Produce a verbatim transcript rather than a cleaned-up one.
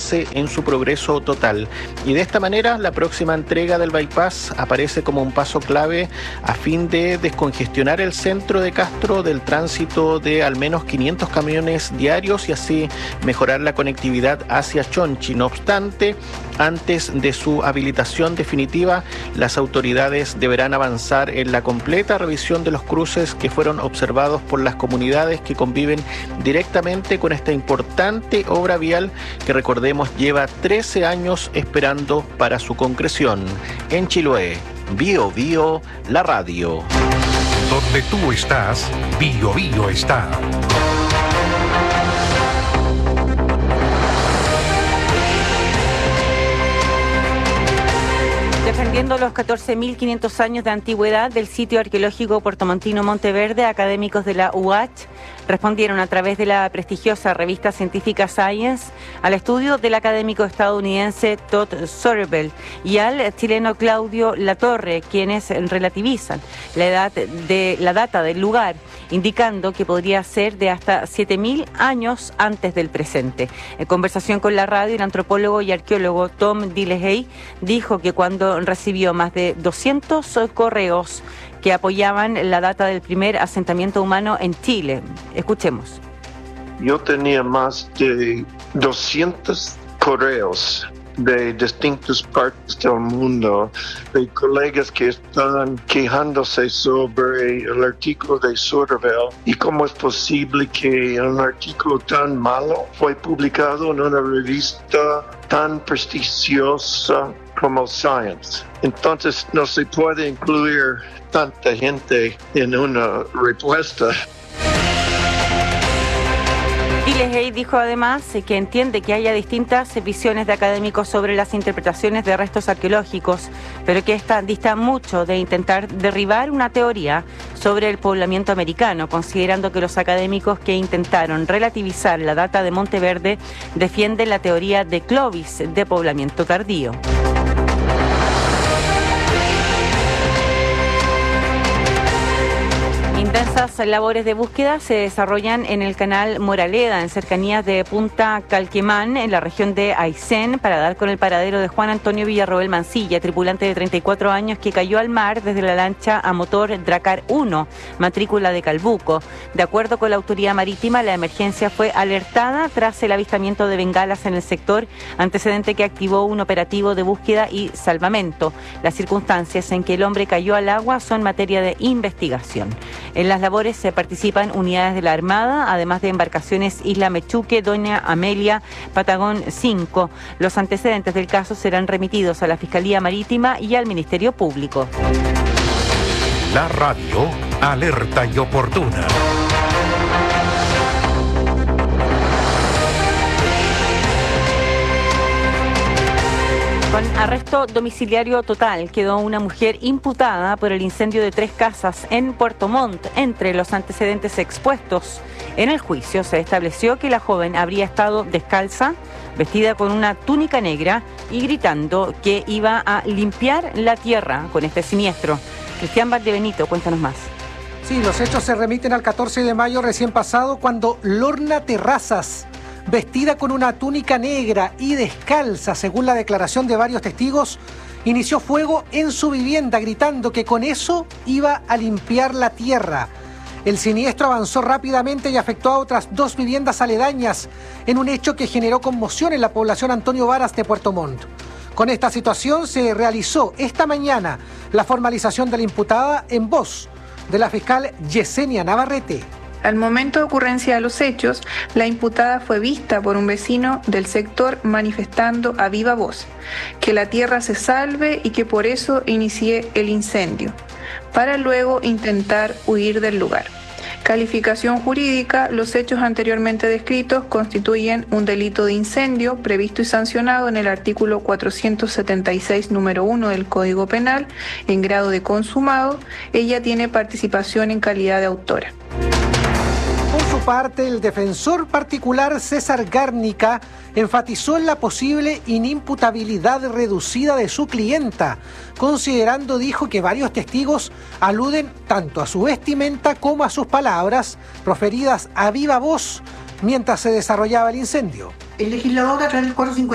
avance en su progreso total. Y de esta manera, la próxima entrega del bypass aparece como un paso clave a fin de descongestionar el centro de Castro del tránsito de al menos quinientos camiones diarios y así mejorar la conectividad hacia Chonchi. No obstante, antes de su habilitación definitiva, las autoridades deberán avanzar en la completa revisión de los cruces que fueron observados por las comunidades que conviven directamente con esta importante obra vial que, recordemos, lleva trece años esperando para su concreción. En Chiloé, Bio Bio, la radio. Donde tú estás, Bio Bio está. Defendiendo los catorce mil quinientos años de antigüedad del sitio arqueológico puertomontino Monteverde, académicos de la U H respondieron a través de la prestigiosa revista científica Science al estudio del académico estadounidense Todd Sorbel y al chileno Claudio Latorre, quienes relativizan la edad de la data del lugar, indicando que podría ser de hasta siete mil años antes del presente. En conversación con la radio, el antropólogo y arqueólogo Tom Dillehey dijo que cuando recibió más de doscientos correos que apoyaban la data del primer asentamiento humano en Chile. Escuchemos. Yo tenía más de doscientos correos de distintas partes del mundo, de colegas que están quejándose sobre el artículo de Sorbel y cómo es posible que un artículo tan malo fue publicado en una revista tan prestigiosa como Science. Entonces no se puede incluir tanta gente en una respuesta. Dillehey dijo además que entiende que haya distintas visiones de académicos sobre las interpretaciones de restos arqueológicos, pero que esta dista mucho de intentar derribar una teoría sobre el poblamiento americano, considerando que los académicos que intentaron relativizar la data de Monteverde defienden la teoría de Clovis de poblamiento tardío. Intensas labores de búsqueda se desarrollan en el canal Moraleda, en cercanías de Punta Calquemán, en la región de Aysén, para dar con el paradero de Juan Antonio Villarroel Mancilla, tripulante de treinta y cuatro años que cayó al mar desde la lancha a motor Dracar uno, matrícula de Calbuco. De acuerdo con la autoridad marítima, la emergencia fue alertada tras el avistamiento de bengalas en el sector, antecedente que activó un operativo de búsqueda y salvamento. Las circunstancias en que el hombre cayó al agua son materia de investigación. En las labores se participan unidades de la Armada, además de embarcaciones Isla Mechuque, Doña Amelia, Patagón cinco. Los antecedentes del caso serán remitidos a la Fiscalía Marítima y al Ministerio Público. La radio, alerta y oportuna. Con arresto domiciliario total quedó una mujer imputada por el incendio de tres casas en Puerto Montt. Entre los antecedentes expuestos en el juicio se estableció que la joven habría estado descalza, vestida con una túnica negra y gritando que iba a limpiar la tierra con este siniestro. Cristian Valdebenito, cuéntanos más. Sí, los hechos se remiten al catorce de mayo recién pasado, cuando Lorna Terrazas, vestida con una túnica negra y descalza, según la declaración de varios testigos, inició fuego en su vivienda, gritando que con eso iba a limpiar la tierra. El siniestro avanzó rápidamente y afectó a otras dos viviendas aledañas, en un hecho que generó conmoción en la población Antonio Varas de Puerto Montt. Con esta situación se realizó esta mañana la formalización de la imputada en voz de la fiscal Yesenia Navarrete. Al momento de ocurrencia de los hechos, la imputada fue vista por un vecino del sector manifestando a viva voz que la tierra se salve y que por eso inicié el incendio, para luego intentar huir del lugar. Calificación jurídica: los hechos anteriormente descritos constituyen un delito de incendio previsto y sancionado en el artículo cuatrocientos setenta y seis número uno del Código Penal en grado de consumado. Ella tiene participación en calidad de autora. Por su parte, el defensor particular César Gárnica enfatizó en la posible inimputabilidad reducida de su clienta, considerando, dijo, que varios testigos aluden tanto a su vestimenta como a sus palabras proferidas a viva voz mientras se desarrollaba el incendio. El legislador, a través del cuatrocientos cincuenta